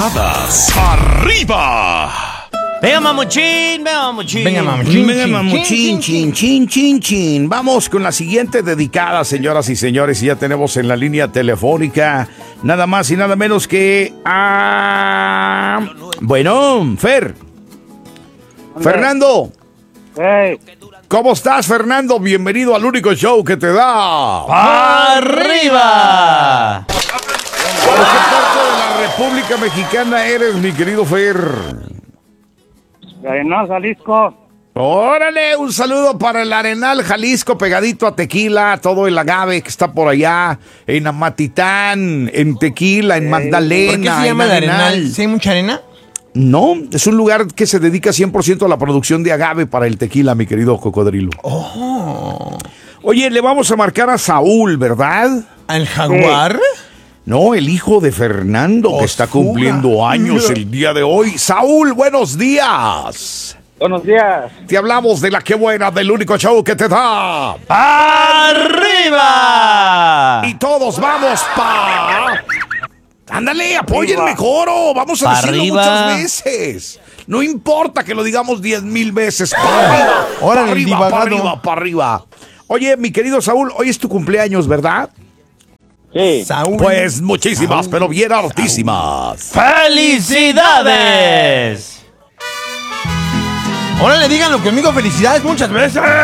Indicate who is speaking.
Speaker 1: ¡Arriba!
Speaker 2: Venga, mamuchín, venga, mamuchín.
Speaker 3: Venga, mamuchín.
Speaker 1: Venga, mamuchín, chin. Vamos con la siguiente dedicada, señoras y señores. Y ya tenemos en la línea telefónica nada más y nada menos que bueno, Fernando.
Speaker 4: Hey,
Speaker 1: ¿Cómo estás, Fernando? Bienvenido al único show que te da
Speaker 2: ¡Arriba!
Speaker 1: ¿De qué parte de la República Mexicana eres, mi querido Fer?
Speaker 4: de Arenal, Jalisco.
Speaker 1: Órale, un saludo para el Arenal, Jalisco, pegadito a Tequila, todo el agave que está por allá, en Amatitán, en Tequila, en Magdalena.
Speaker 3: ¿Por qué se llama
Speaker 1: en
Speaker 3: el Arenal? ¿Sí hay mucha arena?
Speaker 1: No, es un lugar que se dedica 100% a la producción de agave para el tequila, mi querido cocodrilo. Oye, le vamos a marcar a Saúl, ¿verdad?
Speaker 3: ¿Al jaguar?
Speaker 1: No, el hijo de Fernando, que está cumpliendo años el día de hoy. Saúl, buenos días.
Speaker 4: Buenos días.
Speaker 1: Te hablamos de la que buena, del único show que te da.
Speaker 2: ¡Arriba!
Speaker 1: Y todos vamos pa... Ándale, apoyen
Speaker 4: Arriba.
Speaker 1: mejor, vamos a
Speaker 2: Pa'
Speaker 1: decirlo
Speaker 2: arriba.
Speaker 1: muchas veces. No importa que lo digamos 10,000 veces. Para arriba,
Speaker 3: Órale,
Speaker 1: para arriba,
Speaker 3: divagado.
Speaker 1: para arriba, para arriba. Oye, mi querido Saúl, hoy es tu cumpleaños, ¿verdad?
Speaker 4: Sí.
Speaker 3: Saúl.
Speaker 1: Pues muchísimas, pero bien hartísimas.
Speaker 2: ¡Felicidades!
Speaker 3: Órale, díganlo conmigo, felicidades muchas veces.